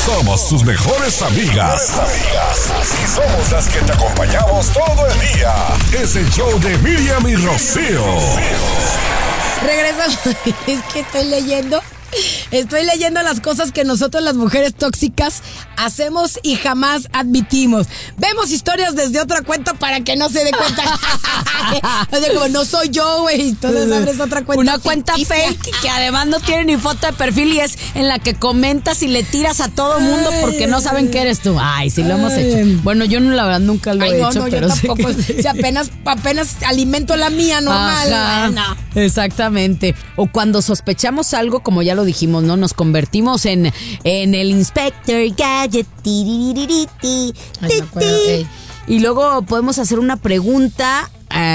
Somos tus mejores amigas. Y somos las que te acompañamos todo el día. Es el show de Miriam y Rocío. Regresamos. Es que estoy leyendo las cosas que nosotros las mujeres tóxicas hacemos y jamás admitimos. Vemos historias desde otra cuenta para que no se dé cuenta. O sea, como no soy yo, güey. Entonces abres otra cuenta. Una cuenta fake que además no tiene ni foto de perfil y es en la que comentas y le tiras a todo mundo porque no saben que eres tú. Ay, sí lo hemos hecho. Bueno, yo no, la verdad nunca lo he hecho, pero yo tampoco. Si apenas alimento la mía normal. Ajá, no. Exactamente. O cuando sospechamos algo, como ya lo dijimos, ¿no? Nos convertimos en el Inspector Gadget. Y luego podemos hacer una pregunta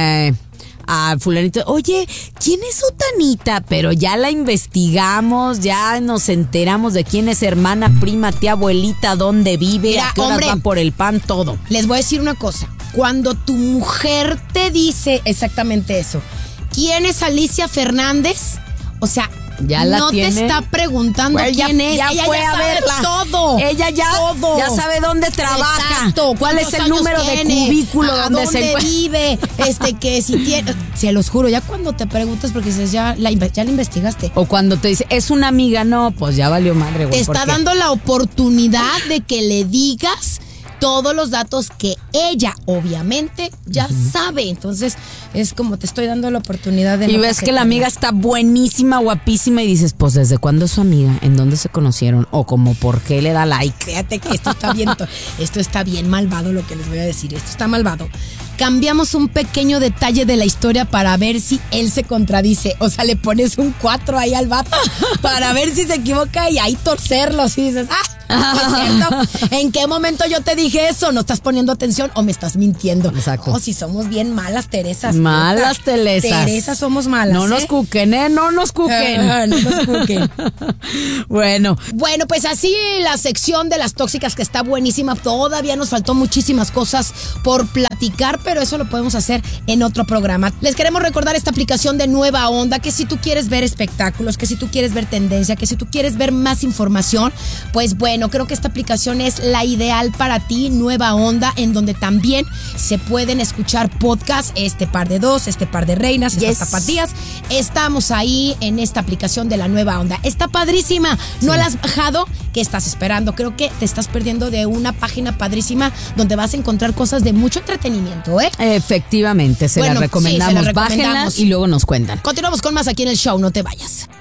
a fulanito. Oye, ¿quién es Sutanita? Pero ya la investigamos, ya nos enteramos de quién es, hermana, prima, tía, abuelita, dónde vive, mira, a qué horas va por el pan, todo. Les voy a decir una cosa. Cuando tu mujer te dice exactamente eso, ¿quién es Alicia Fernández? O sea, ya la no tiene. Te está preguntando quién es. Ella fue a verla. Todo. Ella ya sabe dónde trabaja. Exacto. ¿Cuál es el número de cubículo donde se encuentra? Vive. Que si tiene. Se los juro, ya cuando te preguntas porque dices, ya la investigaste. O cuando te dice, es una amiga, no, pues ya valió madre, güey. Te está dando la oportunidad de que le digas todos los datos que ella obviamente ya sabe. Entonces es como te estoy dando la oportunidad de... Y ves que la amiga está buenísima, guapísima y dices, pues ¿desde cuándo es su amiga? ¿En dónde se conocieron? O como por qué le da like. Fíjate que esto está bien malvado lo que les voy a decir. Esto está malvado. Cambiamos un pequeño detalle de la historia para ver si él se contradice. O sea, le pones un 4 ahí al vato para ver si se equivoca y ahí torcerlo. Y dices, ¿no es cierto? ¿En qué momento yo te dije eso? ¿No estás poniendo atención o me estás mintiendo? Exacto. Oh, si somos bien malas Teresas. Malas Teresas. Teresas somos malas. No nos cuquen, no nos cuquen. No nos cuquen. Bueno, pues así la sección de las tóxicas que está buenísima. Todavía nos faltó muchísimas cosas por platicar, pero eso lo podemos hacer en otro programa. Les queremos recordar esta aplicación de Nueva Onda, que si tú quieres ver espectáculos, que si tú quieres ver tendencia, que si tú quieres ver más información, pues bueno, creo que esta aplicación es la ideal para ti, Nueva Onda, en donde también se pueden escuchar podcasts, este par de dos, este par de reinas, estas tapatías. Estamos ahí en esta aplicación de la Nueva Onda. Está padrísima. ¿No la has bajado? ¿Qué estás esperando? Creo que te estás perdiendo de una página padrísima donde vas a encontrar cosas de mucho entretenimiento, ¿eh? Efectivamente, se las recomendamos. Sí, se las recomendamos. Bájenlas y luego nos cuentan. Continuamos con más aquí en el show, no te vayas.